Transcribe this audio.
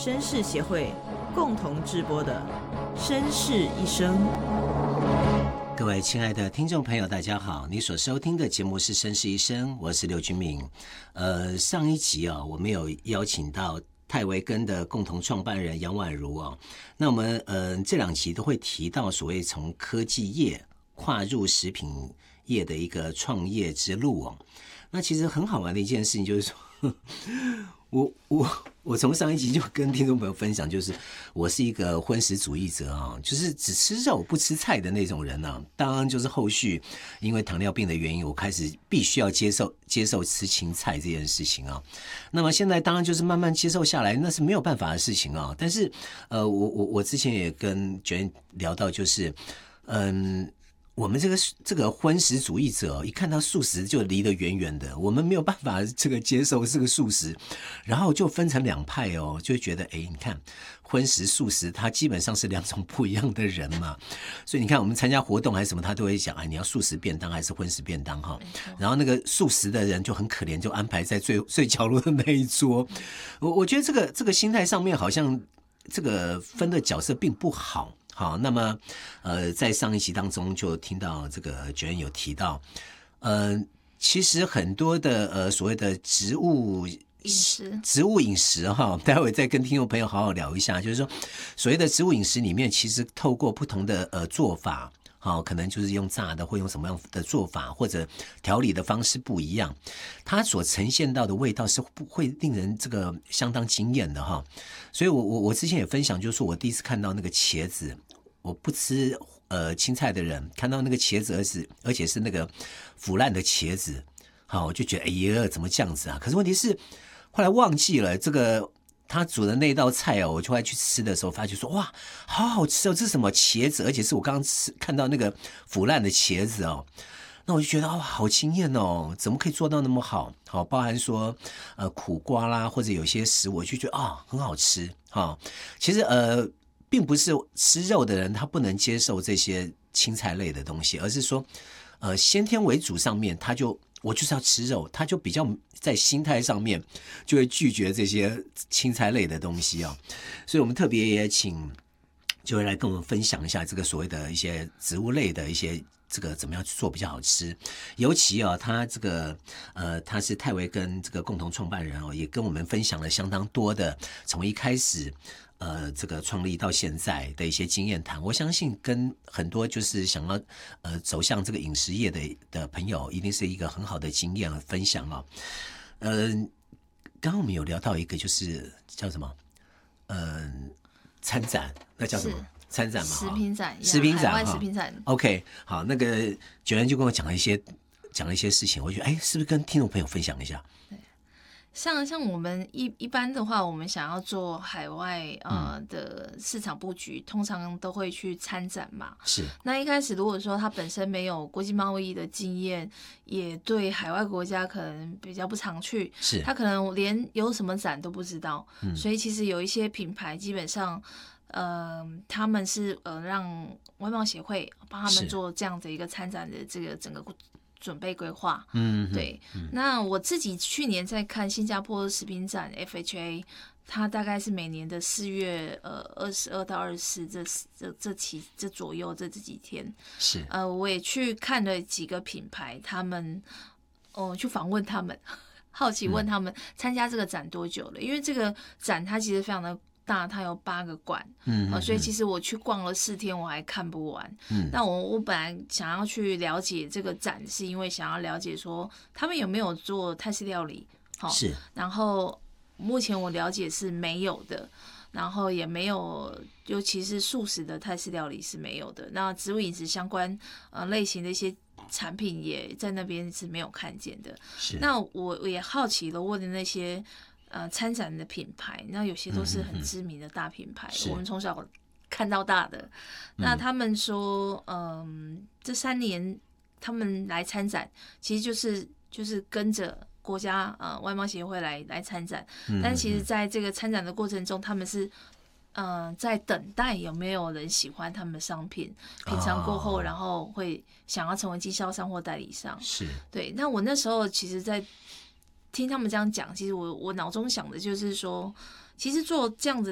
绅士协会共同制播的《绅士一生》。 各位亲爱的听众朋友大家好，你所收听的节目是《绅士一生》，我是刘君明。上一集我们有邀请到泰维根的共同创办人杨婉如那我们这2集都会提到所谓从科技业跨入食品业的一个创业之路那其实很好玩的一件事情就是说我从上一集就跟听众朋友分享，就是我是一个荤食主义者就是只吃肉不吃菜的那种人当然就是后续因为糖尿病的原因，我开始必须要接受吃青菜这件事情那么现在当然就是慢慢接受下来，那是没有办法的事情但是我之前也跟Jane聊到，就是我们这个荤食主义者一看到素食就离得远远的，我们没有办法接受这个素食，然后就分成2派就觉得你看荤食素食它基本上是2种不一样的人嘛，所以你看我们参加活动还是什么，他都会讲你要素食便当还是荤食便当然后那个素食的人就很可怜，就安排在最角落的那一桌。我觉得这个心态上面好像这个分的角色并不好。好，那么在上一集当中就听到这个Jane有提到其实很多的所谓的植物饮食待会再跟听众朋友好好聊一下，就是说所谓的植物饮食里面，其实透过不同的做法可能就是用炸的，或用什么样的做法，或者调理的方式不一样，它所呈现到的味道是会令人这个相当惊艳的所以我之前也分享，就是我第一次看到那个茄子，我不吃青菜的人看到那个茄子，而且是那个腐烂的茄子，我就觉得哎呀怎么这样子可是问题是后来忘记了这个他煮的那道菜我就会去吃的时候发觉说哇好好吃这是什么茄子，而且是我刚刚看到那个腐烂的茄子那我就觉得好惊艳怎么可以做到那么好包含说苦瓜啦，或者有些食物我就觉得很好吃其实并不是吃肉的人他不能接受这些青菜类的东西，而是说先天为主上面我就是要吃肉，他就比较在心态上面就会拒绝这些青菜类的东西所以我们特别也请就会来跟我们分享一下这个所谓的一些植物类的一些这个怎么样去做比较好吃，尤其他这个他是泰维根这个共同创办人也跟我们分享了相当多的从一开始这个创立到现在的一些经验谈，我相信跟很多就是想要走向这个饮食业的朋友一定是一个很好的经验和分享刚刚我们有聊到一个就是叫什么参展，那叫什么参展嘛？食品展，海外食品展。OK， 好，那个九元就跟我讲了一些事情，我觉得是不是跟听众朋友分享一下？ 对，像我们一般的话，我们想要做海外的市场布局，通常都会去参展嘛。 是。那一开始如果说他本身没有国际贸易的经验，也对海外国家可能比较不常去， 是他可能连有什么展都不知道。所以其实有一些品牌基本上。他们是让外贸协会帮他们做这样的一个参展的这个整个准备规划。对。那我自己去年在看新加坡食品展 FHA， 它大概是每年的4月22到24这左右这几天。 是。 我也去看了几个品牌，他们去访问他们，好奇问他们参加这个展多久了，因为这个展它其实非常的大，它有8个馆，所以其实我去逛了4天，我还看不完。那我本来想要去了解这个展，是因为想要了解说他们有没有做泰式料理， 是。 然后目前我了解是没有的，然后也没有，尤其是素食的泰式料理是没有的。那植物饮食相关类型的一些产品也在那边是没有看见的。 是。 那我也好奇了，问的那些。参展的品牌，那有些都是很知名的大品牌，我们从小看到大的。那他们说，这3年他们来参展，其实就是跟着国家外贸协会来参展，但其实在这个参展的过程中，他们是在等待有没有人喜欢他们的商品，品尝过后，然后会想要成为经销商或代理商。 是。对。 那我那时候其实，在听他们这样讲，其实我脑中想的就是说，其实做这样子